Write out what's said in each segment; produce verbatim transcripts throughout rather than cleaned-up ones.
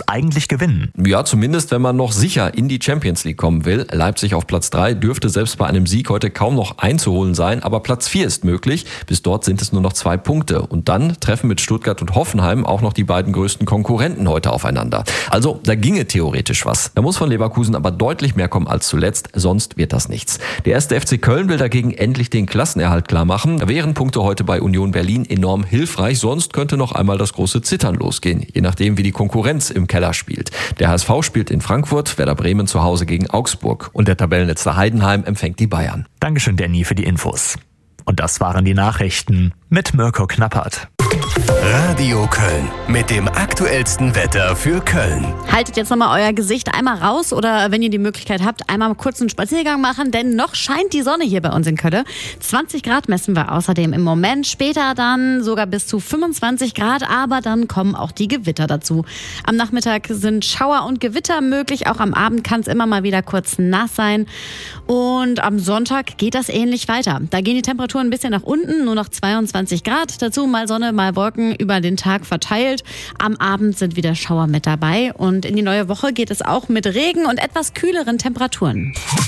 muss eigentlich gewinnen. Ja, zumindest wenn man noch sicher in die Champions League kommen will. Leipzig auf Platz drei dürfte selbst bei einem Sieg heute kaum noch einzuholen sein, aber Platz vier ist möglich. Bis dort sind es nur noch zwei Punkte. Und dann treffen mit Stuttgart und Hoffenheim auch noch die beiden größten Konkurrenten heute aufeinander. Also da ginge theoretisch was. Da muss von Leverkusen aber deutlich mehr kommen als zuletzt, sonst wird das nichts. Der erste F C Köln will dagegen endlich den Klassenerhalt klar machen. Da wären Punkte heute bei Union Berlin enorm hilfreich, sonst könnte noch einmal das große Zittern losgehen, je nachdem wie die Konkurrenz im Keller spielt. Der H S V spielt in Frankfurt, Werder Bremen zu Hause gegen Augsburg und der Tabellenletzte Heidenheim empfängt die Bayern. Dankeschön, Danny, für die Infos. Und das waren die Nachrichten mit Mirko Knappert. Radio Köln mit dem aktuellsten Wetter für Köln. Haltet jetzt nochmal euer Gesicht einmal raus oder wenn ihr die Möglichkeit habt, einmal kurz einen Spaziergang machen, denn noch scheint die Sonne hier bei uns in Köln. zwanzig Grad messen wir außerdem im Moment, später dann sogar bis zu fünfundzwanzig Grad, aber dann kommen auch die Gewitter dazu. Am Nachmittag sind Schauer und Gewitter möglich, auch am Abend kann es immer mal wieder kurz nass sein und am Sonntag geht das ähnlich weiter. Da gehen die Temperaturen ein bisschen nach unten, nur noch zweiundzwanzig Grad, dazu mal Sonne, mal Wolken über den Tag verteilt. Am Abend sind wieder Schauer mit dabei und in die neue Woche geht es auch mit Regen und etwas kühleren Temperaturen.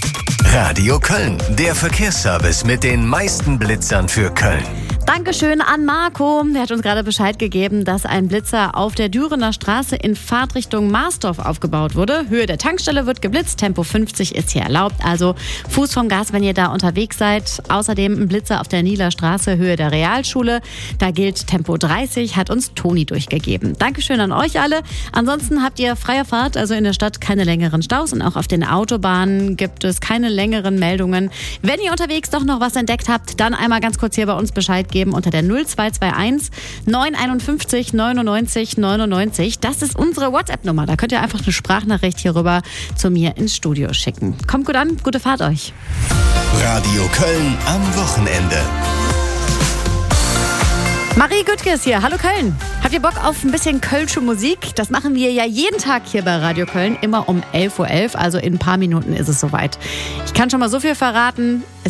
Radio Köln, der Verkehrsservice mit den meisten Blitzern für Köln. Dankeschön an Marco. Der hat uns gerade Bescheid gegeben, dass ein Blitzer auf der Dürener Straße in Fahrtrichtung Marsdorf aufgebaut wurde. Höhe der Tankstelle wird geblitzt, Tempo fünfzig ist hier erlaubt. Also Fuß vom Gas, wenn ihr da unterwegs seid. Außerdem ein Blitzer auf der Nieler Straße, Höhe der Realschule. Da gilt Tempo dreißig, hat uns Toni durchgegeben. Dankeschön an euch alle. Ansonsten habt ihr freie Fahrt, also in der Stadt keine längeren Staus und auch auf den Autobahnen gibt es keine längeren Meldungen. Wenn ihr unterwegs doch noch was entdeckt habt, dann einmal ganz kurz hier bei uns Bescheid geben unter der null zwei zwei eins neun fünf eins neunundneunzig neunundneunzig. Das ist unsere WhatsApp-Nummer. Da könnt ihr einfach eine Sprachnachricht hier rüber zu mir ins Studio schicken. Kommt gut an, gute Fahrt euch. Radio Köln am Wochenende. Marie Güttke ist hier. Hallo Köln. Habt ihr Bock auf ein bisschen kölsche Musik? Das machen wir ja jeden Tag hier bei Radio Köln, immer um elf Uhr elf. Also in ein paar Minuten ist es soweit. Ich kann schon mal so viel verraten.